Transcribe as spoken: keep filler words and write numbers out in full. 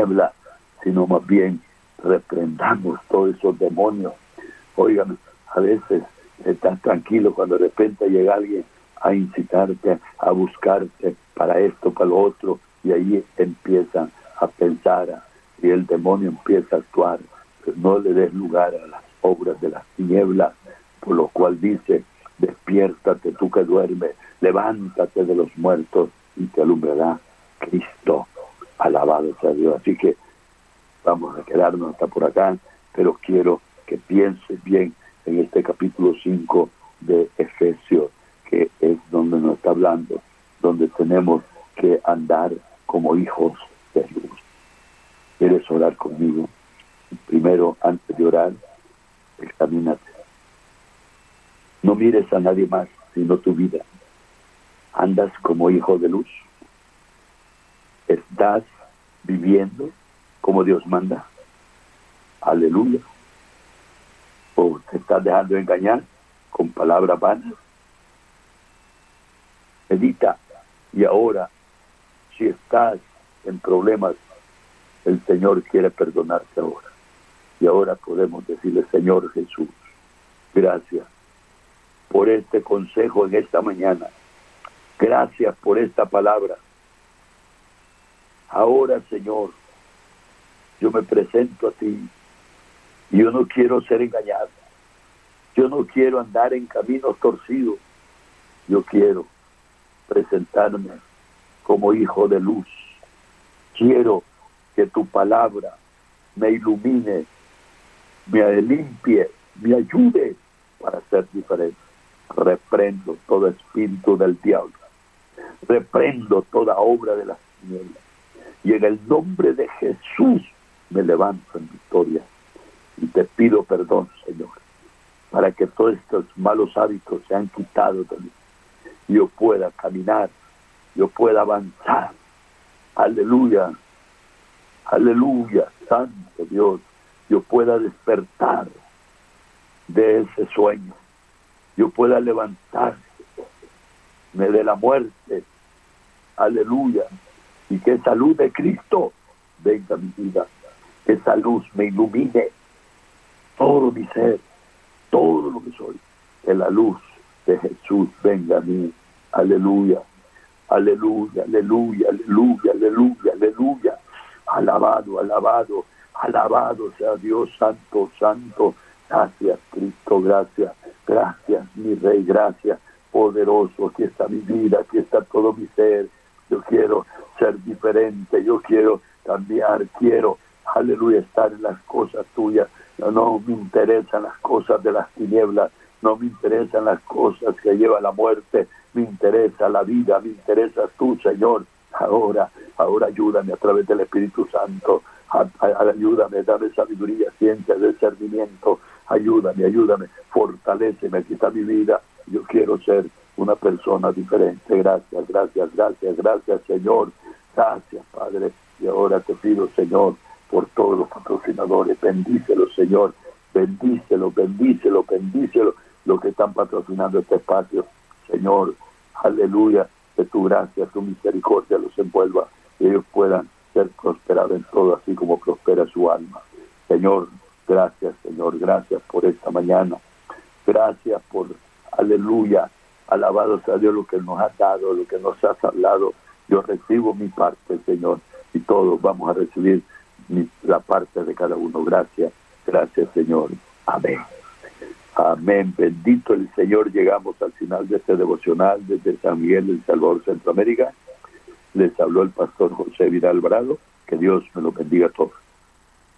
tinieblas, sino más bien reprendamos todos esos demonios. Oigan, a veces estás tranquilo cuando de repente llega alguien a incitarte, a buscarte para esto, para lo otro, y ahí empiezan a pensar y el demonio empieza a actuar. No le des lugar a las obras de las tinieblas, por lo cual dice: despiértate tú que duermes, levántate de los muertos y te alumbrará Cristo. Alabado sea Dios. Así que vamos a quedarnos hasta por acá, pero quiero que pienses bien en este capítulo cinco de Efesios, que es donde nos está hablando, donde tenemos que andar como hijos de luz. ¿Quieres orar conmigo? Primero, antes de orar, examínate. No mires a nadie más, sino tu vida. ¿Andas como hijo de luz? ¿Estás viviendo como Dios manda? Aleluya. ¿O te estás dejando engañar con palabras vanas? Medita. Y ahora, si estás en problemas, el Señor quiere perdonarte ahora. Y ahora podemos decirle: Señor Jesús, gracias por este consejo en esta mañana. Gracias por esta palabra. Ahora, Señor, yo me presento a ti. Y yo no quiero ser engañado. Yo no quiero andar en caminos torcidos. Yo quiero presentarme como hijo de luz. Quiero que tu palabra me ilumine, me limpie, me ayude para ser diferente. Reprendo todo espíritu del diablo. Reprendo toda obra de las tinieblas. Y en el nombre de Jesús me levanto en victoria. Y te pido perdón, Señor, para que todos estos malos hábitos sean quitados de mí. Y yo pueda caminar, yo pueda avanzar. Aleluya, aleluya, santo Dios. Yo pueda despertar de ese sueño. Yo pueda levantarme de la muerte. Aleluya. Y que esa luz de Cristo venga a mi vida. Que esa luz me ilumine todo mi ser, todo lo que soy. Que la luz de Jesús venga a mí. Aleluya, aleluya, aleluya, aleluya, aleluya, aleluya. Alabado, alabado, alabado sea Dios, santo, santo. Gracias, Cristo, gracias, gracias, mi Rey, gracias, poderoso. Aquí está mi vida, aquí está todo mi ser. Yo quiero ser diferente, yo quiero cambiar, quiero, aleluya, estar en las cosas tuyas. No, no me interesan las cosas de las tinieblas, no me interesan las cosas que lleva la muerte, me interesa la vida, me interesa tú, Señor. Ahora, ahora ayúdame a través del Espíritu Santo, a, a, ayúdame, dame sabiduría, ciencia, discernimiento, ayúdame, ayúdame, fortaléceme, aquí está mi vida. Yo quiero ser una persona diferente. Gracias, gracias, gracias, gracias, Señor. Gracias, Padre. Y ahora te pido, Señor, por todos los patrocinadores, bendícelos, Señor, bendícelos, bendícelos, bendícelos, los que están patrocinando este espacio, Señor, aleluya, que tu gracia, tu misericordia los envuelva, que ellos puedan ser prosperados en todo, así como prospera su alma. Señor, gracias, Señor, gracias por esta mañana, gracias por, aleluya, alabado sea Dios, lo que nos has dado, lo que nos has hablado. Yo recibo mi parte, Señor, y todos vamos a recibir mi, la parte de cada uno. Gracias, gracias, Señor. Amén. Amén. Bendito el Señor. Llegamos al final de este devocional desde San Miguel, El Salvador, Centroamérica. Les habló el pastor José Vidal Alvarado. Que Dios me lo bendiga a todos.